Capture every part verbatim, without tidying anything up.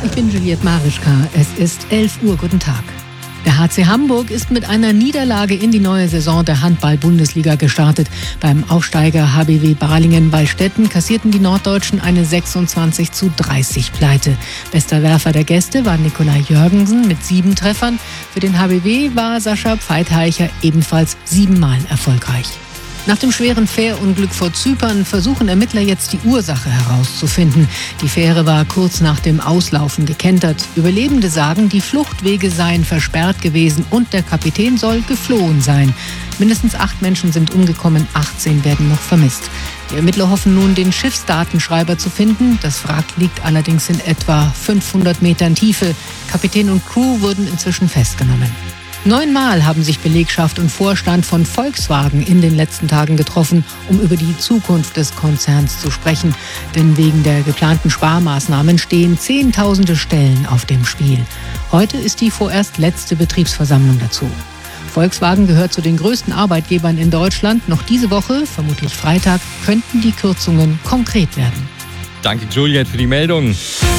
Ich bin Juliette Marischka. Es ist elf Uhr. Guten Tag. Der H C Hamburg ist mit einer Niederlage in die neue Saison der Handball-Bundesliga gestartet. Beim Aufsteiger H B W Balingen-Wallstätten kassierten die Norddeutschen eine sechsundzwanzig zu dreißig Pleite. Bester Werfer der Gäste war Nikolai Jörgensen mit sieben Treffern. Für den H B W war Sascha Pfeitheicher ebenfalls siebenmal erfolgreich. Nach dem schweren Fährunglück vor Zypern versuchen Ermittler jetzt die Ursache herauszufinden. Die Fähre war kurz nach dem Auslaufen gekentert. Überlebende sagen, die Fluchtwege seien versperrt gewesen und der Kapitän soll geflohen sein. Mindestens acht Menschen sind umgekommen, achtzehn werden noch vermisst. Die Ermittler hoffen nun, den Schiffsdatenschreiber zu finden. Das Wrack liegt allerdings in etwa fünfhundert Metern Tiefe. Kapitän und Crew wurden inzwischen festgenommen. Neunmal haben sich Belegschaft und Vorstand von Volkswagen in den letzten Tagen getroffen, um über die Zukunft des Konzerns zu sprechen. Denn wegen der geplanten Sparmaßnahmen stehen Zehntausende Stellen auf dem Spiel. Heute ist die vorerst letzte Betriebsversammlung dazu. Volkswagen gehört zu den größten Arbeitgebern in Deutschland. Noch diese Woche, vermutlich Freitag, könnten die Kürzungen konkret werden. Danke, Juliette, für die Meldung.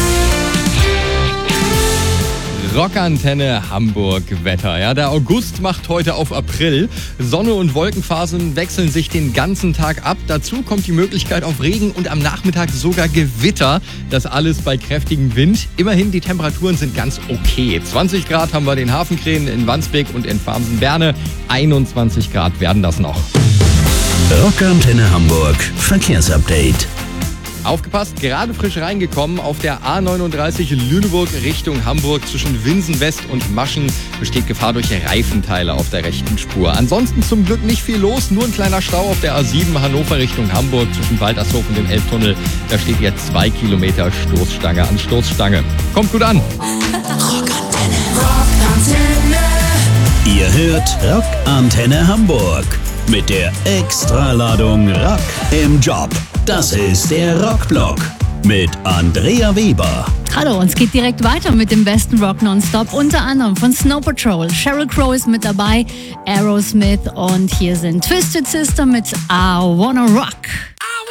Rockantenne Hamburg Wetter. Ja, der August macht heute auf April. Sonne und Wolkenphasen wechseln sich den ganzen Tag ab. Dazu kommt die Möglichkeit auf Regen und am Nachmittag sogar Gewitter. Das alles bei kräftigem Wind. Immerhin, die Temperaturen sind ganz okay. zwanzig Grad haben wir den Hafenkrähen in Wandsbek und in Farmsen-Berne. einundzwanzig Grad werden das noch. Rockantenne Hamburg Verkehrsupdate. Aufgepasst, gerade frisch reingekommen. Auf der A neununddreißig Lüneburg Richtung Hamburg zwischen Winsen West und Maschen besteht Gefahr durch Reifenteile auf der rechten Spur. Ansonsten zum Glück nicht viel los, nur ein kleiner Stau auf der A sieben Hannover Richtung Hamburg zwischen Waltershof und dem Elbtunnel. Da steht jetzt zwei Kilometer Stoßstange an Stoßstange. Kommt gut an. Rockantenne. Rockantenne. Ihr hört Rockantenne Hamburg mit der Extraladung Rock im Job. Das ist der Rockblock mit Andrea Weber. Hallo, uns geht direkt weiter mit dem besten Rock Nonstop, unter anderem von Snow Patrol. Sheryl Crow ist mit dabei, Aerosmith und hier sind Twisted Sister mit I Wanna Rock.